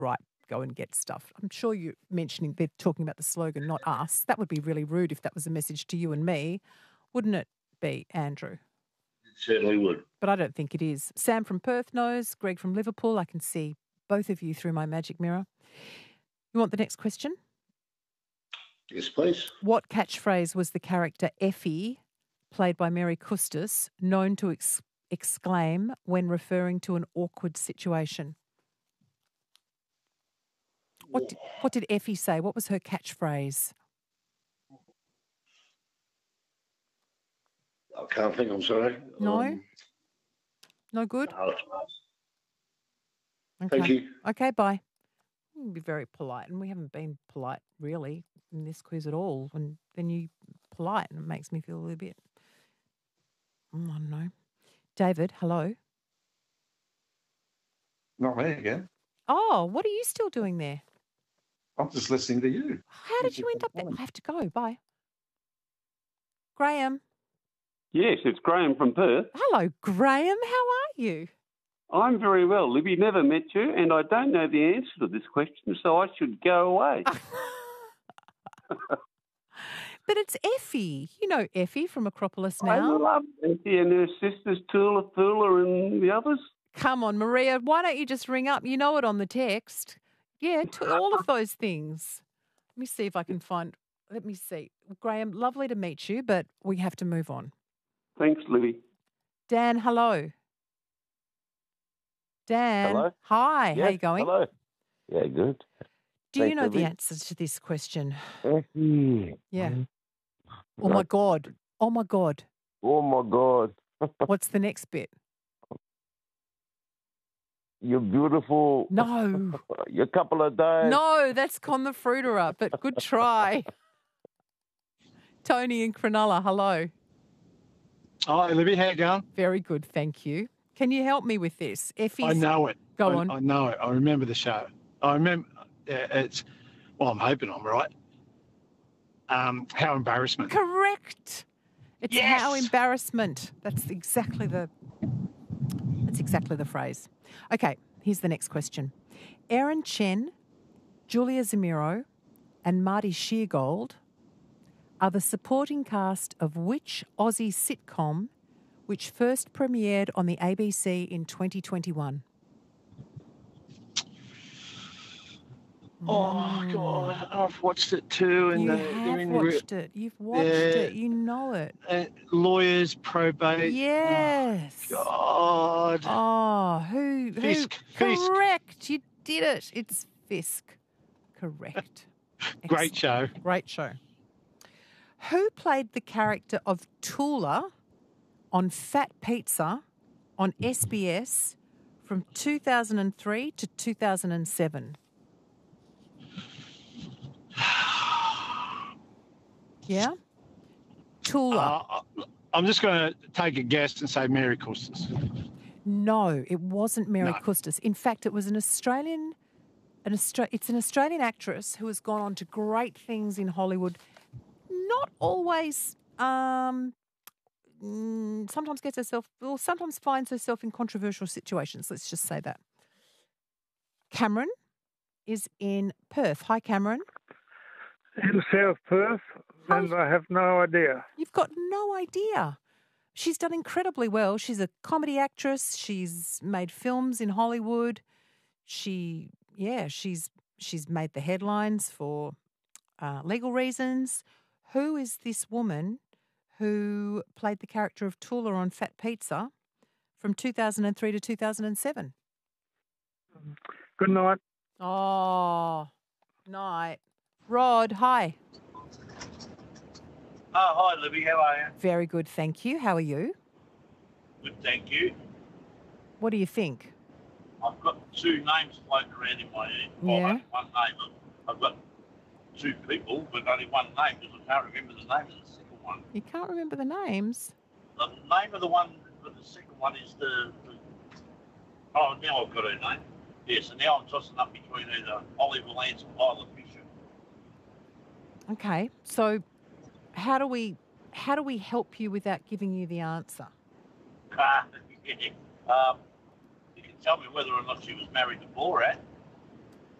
right, go and get stuff. I'm sure you're mentioning they're talking about the slogan, not us. That would be really rude if that was a message to you and me, wouldn't it be, Andrew? It certainly would. But I don't think it is. Sam from Perth knows, Greg from Liverpool. I can see both of you through my magic mirror. You want the next question? Yes, please. What catchphrase was the character Effie, played by Mary Custis, known to exclaim when referring to an awkward situation? What did Effie say? What was her catchphrase? I can't think, I'm sorry. No? No good? No. Okay. Thank you. Okay, bye. Be very polite, and we haven't been polite really in this quiz at all. And then you polite, and it makes me feel a little bit, I don't know. David, hello. Not there again. Oh, what are you still doing there? I'm just listening to you. How did you end up there? I have to go. Bye. Graham. Yes, it's Graham from Perth. Hello, Graham. How are you? I'm very well. Libby, never met you, and I don't know the answer to this question, so I should go away. But it's Effie. You know Effie from Acropolis I Now. love Effie and her sisters, Tula, Thula, and the others. Come on, Maria. Why don't you just ring up? You know it on the text. Yeah, all of those things. Let me see if I can find. Let me see. Graham, lovely to meet you, but we have to move on. Thanks, Libby. Dan, hello. Dan. Hello. Hi. Yes, how you going? Hello. Yeah, good. Do you Thanks, know the Libby. answers to this question? Yeah. Yeah. Oh, my God. Oh, my God. Oh, my God. What's the next bit? You're beautiful. No. You're a couple of days. No, that's Con the Fruiterer, but good try. Tony in Cronulla, hello. Hi, Libby. How you going? Very good, thank you. Can you help me with this? Effie's... I know it. Go on. I know it. I remember the show. I remember it's, well, I'm hoping I'm right. How Embarrassment. Correct. It's Yes! How Embarrassment. That's exactly the phrase. Okay, here's the next question. Erin Chen, Julia Zamiro, and Marty Sheargold are the supporting cast of which Aussie sitcom which first premiered on the ABC in 2021? Oh, God. I've watched it too. And You have watched it. You've watched it. You know it. Lawyers, probate. Yes. God. Oh, who? Fisk. Correct. You did it. It's Fisk. Correct. Great show. Great show. Who played the character of Tula on Fat Pizza on SBS from 2003 to 2007? Yeah? Tula. I'm just going to take a guess and say Mary Custis. No, it wasn't Mary No. Custis. In fact, it was an Australian actress who has gone on to great things in Hollywood. Not always, sometimes sometimes finds herself in controversial situations. Let's just say that. Cameron is in Perth. Hi, Cameron. In South Perth, and I have no idea. You've got no idea. She's done incredibly well. She's a comedy actress. She's made films in Hollywood. She's made the headlines for legal reasons. Who is this woman who played the character of Tula on Fat Pizza from 2003 to 2007? Good night. Oh, night. Rod, hi. Hi, Libby. How are you? Very good, thank you. How are you? Good, thank you. What do you think? I've got two names floating around in my head. Yeah. Well, only one name. I've got two people, but only one name because I can't remember the name of the second one. You can't remember the names. The name of the one, but the second one is oh, now I've got her name. Yes, and now I'm tossing up between either Oliver Lance or Isla Fisher. Okay, so how do we help you without giving you the answer? You can tell me whether or not she was married to Borat.